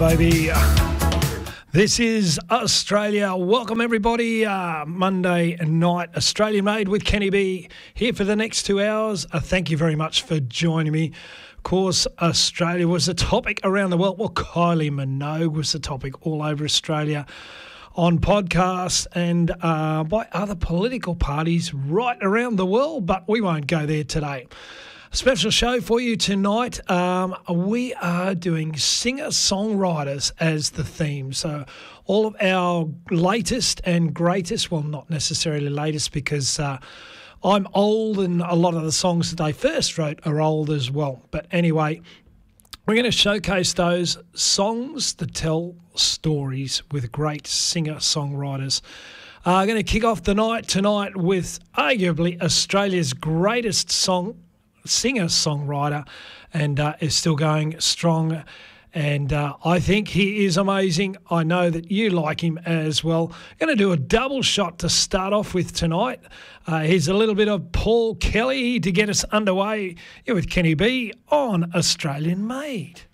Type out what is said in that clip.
Baby, this is Australia. Welcome everybody. Monday night, Australian Made with Kenny B here for the next 2 hours. Thank you very much for joining me. Of course, Australia was the topic around the world. Well, Kylie Minogue was the topic all over Australia on podcasts and by other political parties right around the world, but we won't go there today. Special show for you tonight. We are doing singer-songwriters as the theme. So all of our latest and greatest, well, not necessarily latest because I'm old and a lot of the songs that they first wrote are old as well. But anyway, we're going to showcase those songs that tell stories with great singer-songwriters. I'm going to kick off the night tonight with arguably Australia's greatest singer-songwriter and is still going strong, and I think he is amazing. I know that you like him as well. Going to do a double shot to start off with tonight. Here's a little bit of Paul Kelly to get us underway here with Kenny B on Australian Made.